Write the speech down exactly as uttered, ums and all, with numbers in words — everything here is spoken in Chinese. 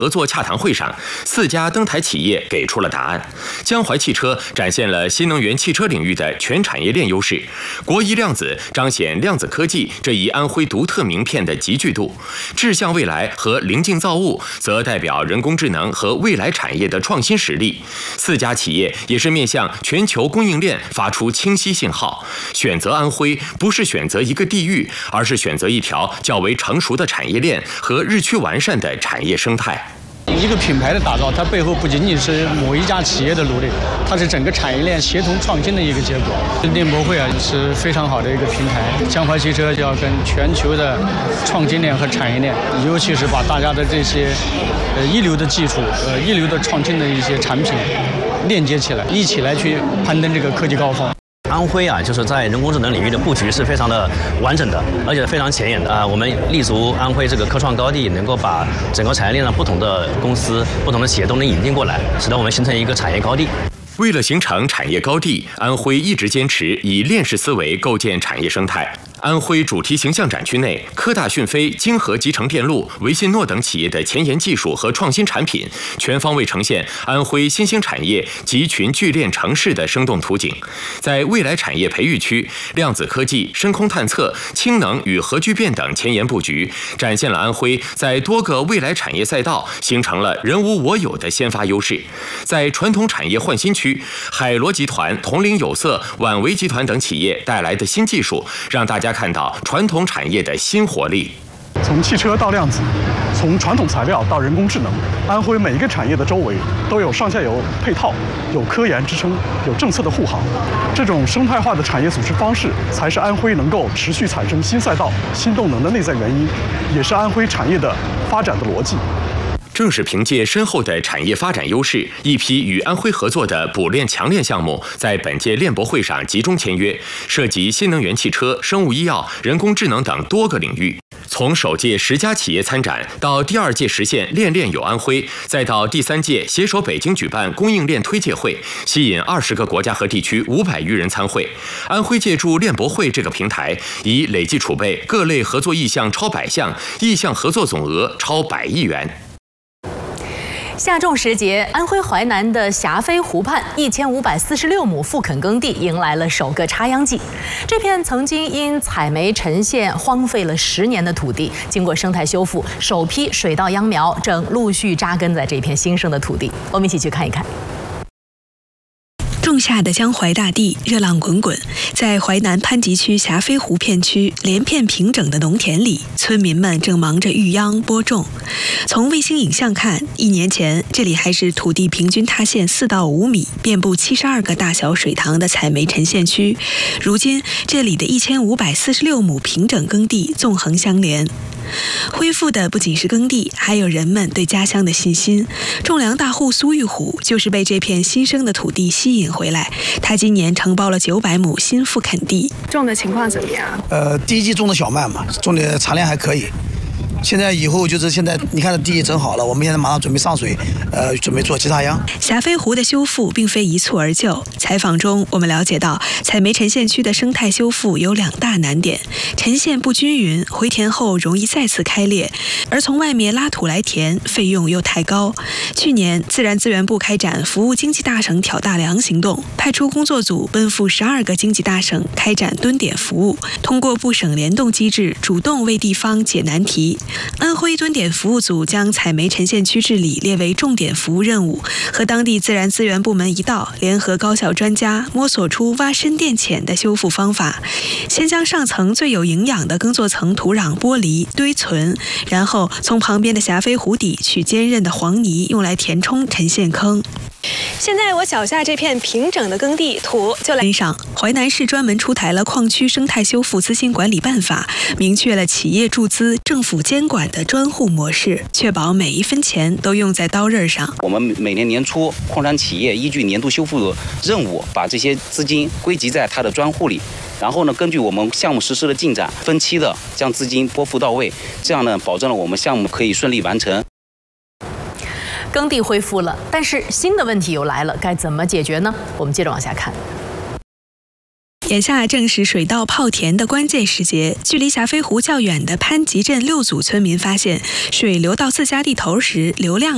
合作洽谈会上，四家登台企业给出了答案。江淮汽车展现了新能源汽车领域的全产业链优势，国医量子彰显量子科技这一安徽独特名片的集聚度，志向未来和临近造物则代表人工智能和未来产业的创新实力。四家企业也是面向全球供应链发出清晰信号，选择安徽不是选择一个地域，而是选择一条较为成熟的产业链和日趋完善的产业生态。 一个品牌的打造，它背后不仅仅是某一家企业的努力，它是整个产业链协同创新的一个结果。链博会啊是非常好的一个平台，江淮汽车就要跟全球的创新链和产业链，尤其是把大家的这些呃一流的技术、呃一流的创新的一些产品链接起来，一起来去攀登这个科技高峰。 安徽啊，就是在人工智能领域的布局是非常的完整的，而且非常前沿的啊。我们立足安徽这个科创高地，能够把整个产业链上不同的公司、不同的企业都能引进过来，使得我们形成一个产业高地。 为了形成产业高地，安徽一直坚持以链式思维构建产业生态。安徽主题形象展区内，科大讯飞、京河集成电路、维信诺等企业的前沿技术和创新产品，全方位呈现安徽新兴产业集群聚链城市的生动图景。在未来产业培育区，量子科技、深空探测、氢能与核聚变等前沿布局，展现了安徽在多个未来产业赛道形成了人无我有的先发优势。在传统产业换新区，海螺集团、铜陵有色、晚维集团等企业带来的新技术，让大家看到传统产业的新活力。 从汽车到量子，从传统材料到人工智能，安徽每一个产业的周围都有上下游配套，有科研支撑，有政策的护航。这种生态化的产业组织方式，才是安徽能够持续产生新赛道、新动能的内在原因，也是安徽产业的发展的逻辑。 正是凭借深厚的产业发展优势，一批与安徽合作的补链强链项目在本届链博会上集中签约，涉及新能源汽车、生物医药、人工智能等多个领域。从首届十家企业参展，到第二届实现链链有安徽，再到第三届携手北京举办供应链推介会，吸引二十个国家和地区五百余人参会。安徽借助链博会这个平台，已累计储备各类合作意向超百项，意向合作总额超百亿元。 夏种时节，安徽淮南的霞飞湖畔一千五百四十六亩复垦耕地迎来了首个插秧季。这片曾经因采煤沉陷荒废了十年的土地，经过生态修复，首批水稻秧苗正陆续扎根在这片新生的土地。我们一起去看一看。 仲夏的江淮大地热浪滚滚，在淮南潘集区霞飞湖片区连片平整的农田里，村民们正忙着育秧播种。从卫星影像看，一年前这里还是土地平均塌陷四到五米、遍布七十二个大小水塘的采煤沉陷区，如今这里的一千五百四十六亩平整耕地纵横相连。恢复的不仅是耕地，还有人们对家乡的信心。种粮大户苏玉虎就是被这片新生的土地吸引回来，他今年承包了九百亩新复垦地。 种的情况怎么样？ 呃，第一季种的小麦嘛，种的产量还可以。现在以后就是现在，你看这地整好了，我们现在马上准备上水，呃，准备做急插秧。 霞飞湖的修复并非一蹴而就。采访中，我们了解到，采煤沉陷区的生态修复有两大难点：沉陷不均匀，回填后容易再次开裂；而从外面拉土来填，费用又太高。去年，自然资源部开展服务经济大省挑大梁行动，派出工作组奔赴十二个经济大省开展蹲点服务，通过部省联动机制，主动为地方解难题。安徽蹲点服务组将采煤沉陷区治理列为重点服务任务，和当地自然资源部门一道，联合高校专家摸索出挖深垫浅的修复方法。先将上层最有营养的耕作层土壤剥离堆存，然后从旁边的霞飞湖底取坚韧的黄泥，用来填充沉陷坑。 现在我脚下这片平整的耕地土就来上，淮南市专门出台了矿区生态修复资金管理办法，明确了企业注资、政府监管的专户模式，确保每一分钱都用在刀刃上。 我们每年年初，矿产企业依据年度修复任务，把这些资金归集在它的专户里，然后呢，根据我们项目实施的进展，分期的将资金拨付到位，这样呢，保证了我们项目可以顺利完成。 耕地恢复了，但是新的问题又来了，该怎么解决呢？我们接着往下看。 眼下正是水稻泡田的关键时节，距离霞飞湖较远的潘集镇六组村民发现，水流到自家地头时，流量